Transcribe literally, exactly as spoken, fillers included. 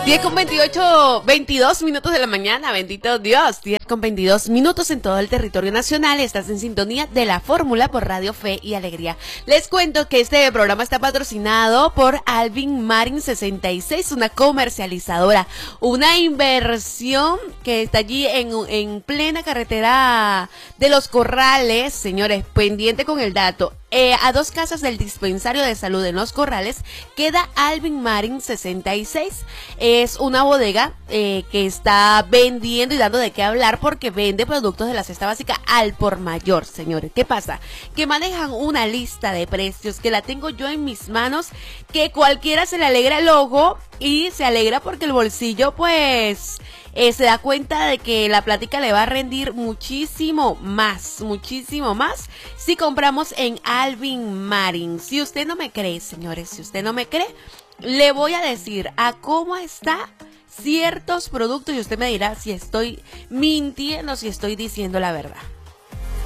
diez con veintiocho, veintidós minutos de la mañana, bendito Dios. diez con veintidós minutos en todo el territorio nacional. Estás en sintonía de la fórmula por Radio Fe y Alegría. Les cuento que este programa está patrocinado por Alvin Marin sesenta y seis, una comercializadora. Una inversión que está allí en, en plena carretera de Los Corrales, señores, pendiente con el dato. Eh, a dos casas del dispensario de salud en Los Corrales queda Alvin Marin sesenta y seis. Es una bodega eh, que está vendiendo y dando de qué hablar porque vende productos de la cesta básica al por mayor, señores. ¿Qué pasa? Que manejan una lista de precios que la tengo yo en mis manos, que cualquiera se le alegra el ojo y se alegra porque el bolsillo pues eh, se da cuenta de que la plática le va a rendir muchísimo más, muchísimo más si compramos en Alvin Marin. Si usted no me cree, señores, si usted no me cree, le voy a decir a cómo está ciertos productos y usted me dirá si estoy mintiendo, si estoy diciendo la verdad.